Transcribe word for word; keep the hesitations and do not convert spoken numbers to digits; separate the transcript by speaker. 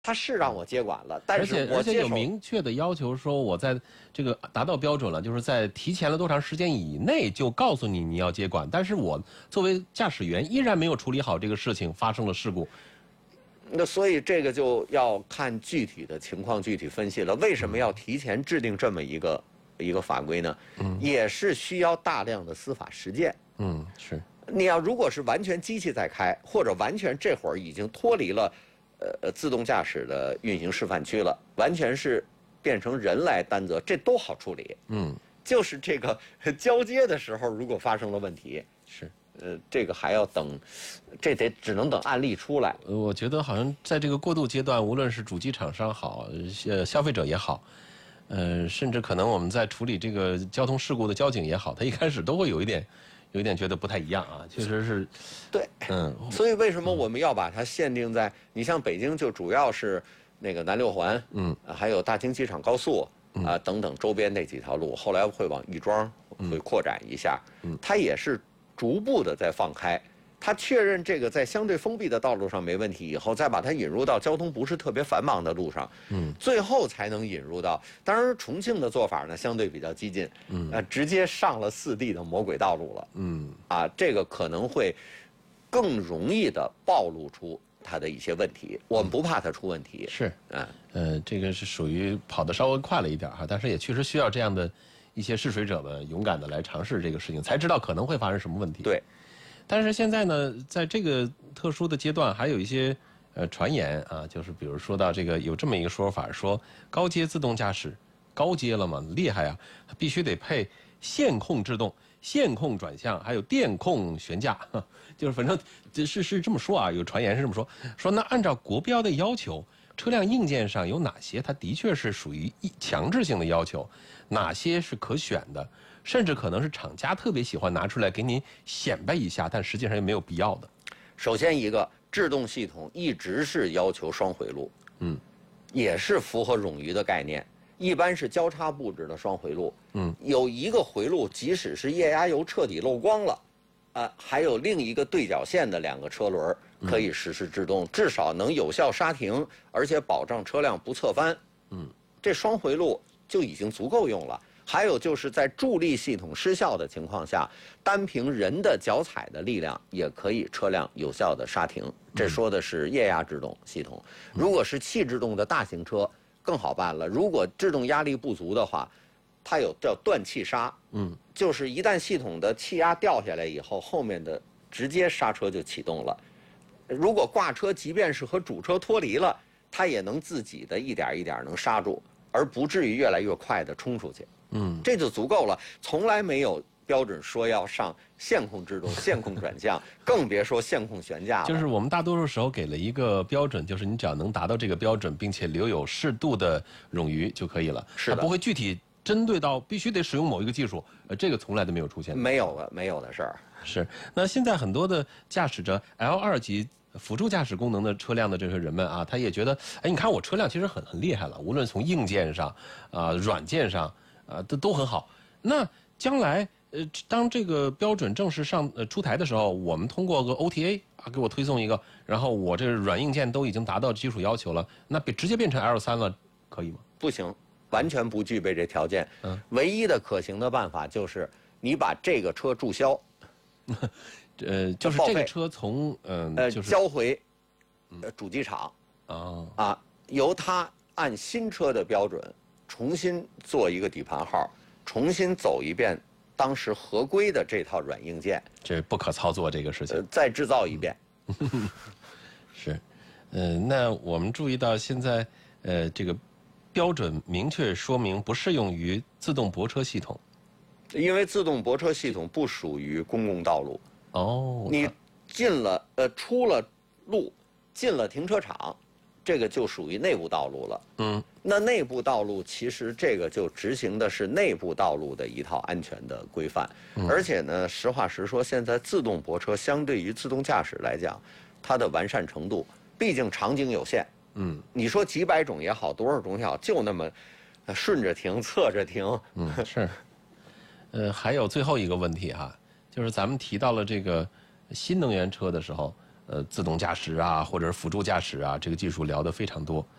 Speaker 1: 他是让我接管了，但是
Speaker 2: 我而且有明确的要求说，我在这个达到标准了，就是在提前了多长时间以内就告诉你你要接管，但是我作为驾驶员依然没有处理好这个事情，发生了事故。
Speaker 1: 那所以这个就要看具体的情况具体分析了。为什么要提前制定这么一个一个法规呢？嗯，也是需要大量的司法实践。
Speaker 2: 嗯，是。
Speaker 1: 你要如果是完全机器在开，或者完全这会儿已经脱离了。呃，自动驾驶的运行示范区了，完全是变成人来担责，这都好处理。嗯，就是这个交接的时候，如果发生了问题，
Speaker 2: 是，
Speaker 1: 呃，这个还要等，这得只能等案例出来。
Speaker 2: 呃，我觉得好像在这个过渡阶段，无论是主机厂商好，呃，消费者也好，呃，甚至可能我们在处理这个交通事故的交警也好，他一开始都会有一点。有一点觉得不太一样啊，确实是，
Speaker 1: 对，嗯，所以为什么我们要把它限定在？你像北京就主要是那个南六环，嗯，还有大兴机场高速啊等等周边那几条路，后来会往亦庄会扩展一下，嗯，它也是逐步的在放开。他确认这个在相对封闭的道路上没问题以后，再把它引入到交通不是特别繁忙的路上，嗯，最后才能引入到。当然，重庆的做法呢相对比较激进，嗯，呃，直接上了四 D 的魔轨道路了，嗯，啊，这个可能会更容易的暴露出它的一些问题。我们不怕它出问题，
Speaker 2: 是，嗯，呃，这个是属于跑得稍微快了一点哈，但是也确实需要这样的一些试水者们勇敢的来尝试这个事情，才知道可能会发生什么问题。
Speaker 1: 对。
Speaker 2: 但是现在呢，在这个特殊的阶段，还有一些呃传言啊，就是比如说到这个有这么一个说法，说高阶自动驾驶，高阶了嘛，厉害啊，必须得配线控制动、线控转向，还有电控悬架，就是反正是是这么说啊，有传言是这么说，说那按照国标的要求，车辆硬件上有哪些，它的确是属于强制性的要求，哪些是可选的。甚至可能是厂家特别喜欢拿出来给你显摆一下，但实际上也没有必要的。
Speaker 1: 首先一个制动系统一直是要求双回路，嗯，也是符合冗余的概念，一般是交叉布置的双回路，嗯，有一个回路即使是液压油彻底漏光了，啊、呃，还有另一个对角线的两个车轮可以实施制动，嗯、至少能有效刹停，而且保障车辆不侧翻，嗯，这双回路就已经足够用了。还有就是在助力系统失效的情况下，单凭人的脚踩的力量也可以车辆有效的刹停。这说的是液压制动系统。如果是气制动的大型车，更好办了。如果制动压力不足的话，它有叫断气刹，嗯，就是一旦系统的气压掉下来以后，后面的直接刹车就启动了。如果挂车即便是和主车脱离了，它也能自己的一点一点能刹住，而不至于越来越快的冲出去。嗯，这就足够了，从来没有标准说要上线控制动、线控转向，更别说线控悬架了。
Speaker 2: 就是我们大多数时候给了一个标准，就是你只要能达到这个标准，并且留有适度的冗余就可以了，
Speaker 1: 是的，
Speaker 2: 它不会具体针对到必须得使用某一个技术，呃，这个从来都没有出现。
Speaker 1: 没有的，没有的事儿。
Speaker 2: 是，那现在很多的驾驶着 L 二 级辅助驾驶功能的车辆的这些人们啊，他也觉得，哎，你看我车辆其实很很厉害了，无论从硬件上啊、呃、软件上。啊，都都很好。那将来，呃，当这个标准正式上呃出台的时候，我们通过个 O T A 啊，给我推送一个，然后我这软硬件都已经达到基础要求了，那被直接变成 L 三了，可以吗？
Speaker 1: 不行，完全不具备这条件。嗯，唯一的可行的办法就是你把这个车注销，
Speaker 2: 呃，就是这个车从嗯、
Speaker 1: 呃、
Speaker 2: 就是
Speaker 1: 交回呃主机厂啊啊，由他按新车的标准。重新做一个底盘号，重新走一遍当时合规的这套软硬件，
Speaker 2: 这不可操作这个事情。呃、
Speaker 1: 再制造一遍。
Speaker 2: 是，呃，那我们注意到现在，呃，这个标准明确说明不适用于自动泊车系统，
Speaker 1: 因为自动泊车系统不属于公共道路。
Speaker 2: 哦，
Speaker 1: 你进了呃出了路，进了停车场。这个就属于内部道路了。嗯，那内部道路其实这个就执行的是内部道路的一套安全的规范。嗯、而且呢，实话实说，现在自动泊车相对于自动驾驶来讲，它的完善程度，毕竟场景有限。嗯，你说几百种也好，多少种也好，就那么顺着停、侧着停。
Speaker 2: 嗯，是。呃，还有最后一个问题哈，就是咱们提到了这个新能源车的时候。 呃自动驾驶啊，或者是辅助驾驶啊，这个技术聊得非常多。